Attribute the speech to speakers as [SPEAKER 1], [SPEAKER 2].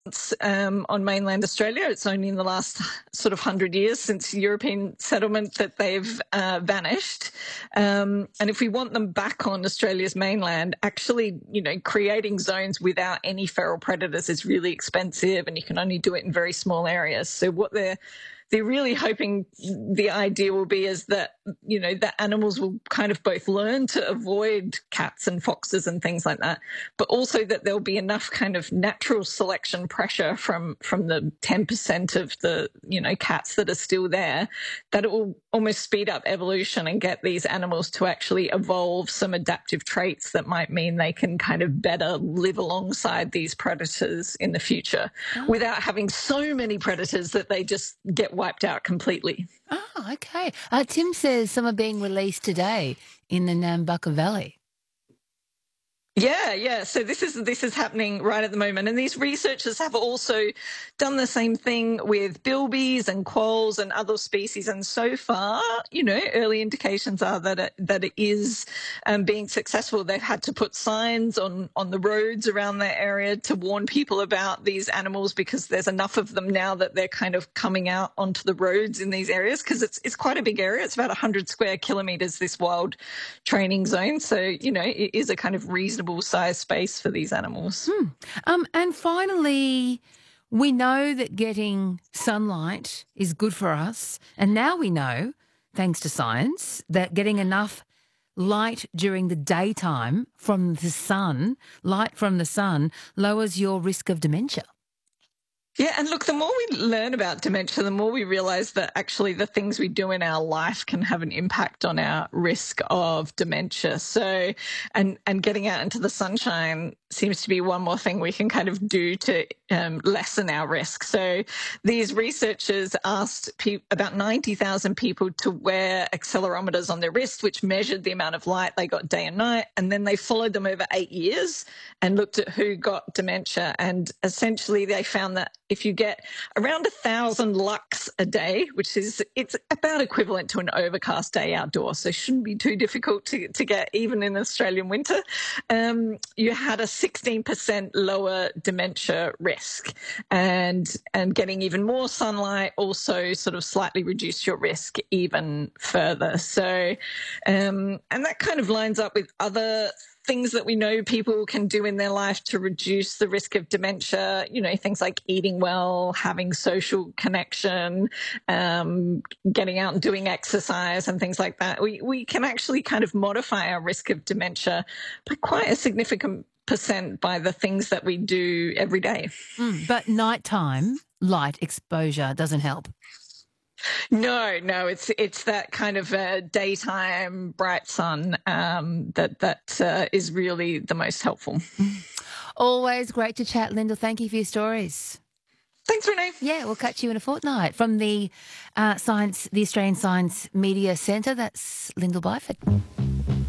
[SPEAKER 1] on mainland Australia. It's only in the last sort of 100 years since European settlement that they've vanished. And if we want them back on Australia's mainland, actually, creating zones without any feral predators is really expensive, and you can only do it in very small areas. So what they're really hoping the idea will be is that, that animals will kind of both learn to avoid cats and foxes and things like that, but also that there'll be enough kind of natural selection pressure from the 10% of the, cats that are still there, that it will almost speed up evolution and get these animals to actually evolve some adaptive traits that might mean they can kind of better live alongside these predators in the future without having so many predators that they just get wiped out completely.
[SPEAKER 2] Oh, okay. Tim says some are being released today in the Nambucca Valley.
[SPEAKER 1] Yeah. So this is happening right at the moment, and these researchers have also done the same thing with bilbies and quolls and other species. And so far, early indications are that it is being successful. They've had to put signs on the roads around their area to warn people about these animals, because there's enough of them now that they're kind of coming out onto the roads in these areas, because it's quite a big area. It's about 100 square kilometres, this wild training zone. So it is a kind of reasonable size space for these animals.
[SPEAKER 2] And finally, we know that getting sunlight is good for us. And now we know, thanks to science, that getting enough light during the daytime from the sun, lowers your risk of dementia.
[SPEAKER 1] Yeah, and look, the more we learn about dementia, the more we realise that actually the things we do in our life can have an impact on our risk of dementia. So, and getting out into the sunshine seems to be one more thing we can kind of do to lessen our risk. So these researchers asked about 90,000 people to wear accelerometers on their wrist, which measured the amount of light they got day and night. And then they followed them over 8 years and looked at who got dementia. And essentially they found that if you get around 1,000 lux a day, it's about equivalent to an overcast day outdoors, so shouldn't be too difficult to get even in Australian winter, you had a 16% lower dementia risk. And getting even more sunlight also sort of slightly reduced your risk even further. So, and that kind of lines up with other things that we know people can do in their life to reduce the risk of dementia, things like eating well, having social connection, getting out and doing exercise and things like that. We can actually kind of modify our risk of dementia by quite a significant percent by the things that we do every day.
[SPEAKER 2] But nighttime light exposure doesn't help.
[SPEAKER 1] No, it's that kind of daytime bright sun that is really the most helpful.
[SPEAKER 2] Always great to chat, Lyndall. Thank you for your stories.
[SPEAKER 1] Thanks, Renee.
[SPEAKER 2] Yeah, we'll catch you in a fortnight. From the Australian Science Media Centre, that's Lyndall Byford.